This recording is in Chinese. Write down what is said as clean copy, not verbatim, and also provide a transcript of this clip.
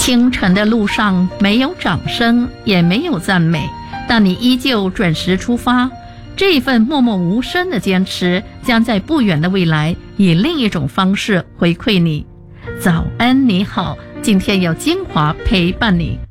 清晨的路上没有掌声，也没有赞美，但你依旧准时出发。这份默默无声的坚持，将在不远的未来以另一种方式回馈你。早安，你好，今天有精华陪伴你。